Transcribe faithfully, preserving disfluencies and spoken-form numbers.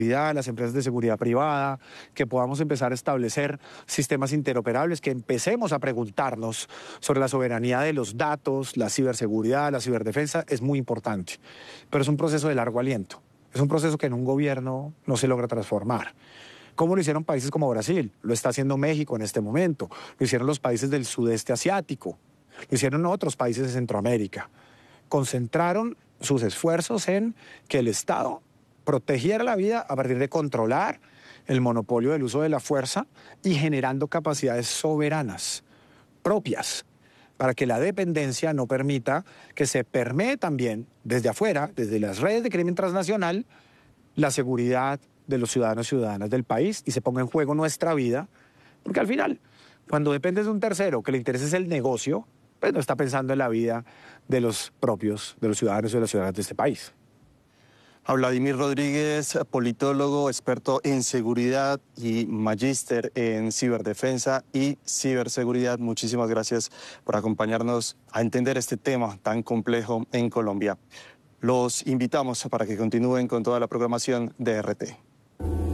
las empresas de seguridad privada, que podamos empezar a establecer sistemas interoperables, que empecemos a preguntarnos sobre la soberanía de los datos, la ciberseguridad, la ciberdefensa, es muy importante. Pero es un proceso de largo aliento, es un proceso que en un gobierno no se logra transformar. ¿Cómo lo hicieron países como Brasil? Lo está haciendo México en este momento, lo hicieron los países del sudeste asiático, lo hicieron otros países de Centroamérica. Concentraron sus esfuerzos en que el Estado protegiera la vida a partir de controlar el monopolio del uso de la fuerza y generando capacidades soberanas, propias, para que la dependencia no permita que se permee también desde afuera, desde las redes de crimen transnacional, la seguridad de los ciudadanos y ciudadanas del país y se ponga en juego nuestra vida, porque al final, cuando dependes de un tercero que le interesa es el negocio, pues no está pensando en la vida de los propios, de los ciudadanos y de las ciudadanas de este país. A Vladimir Rodríguez, politólogo, experto en seguridad y magíster en ciberdefensa y ciberseguridad. Muchísimas gracias por acompañarnos a entender este tema tan complejo en Colombia. Los invitamos para que continúen con toda la programación de R T.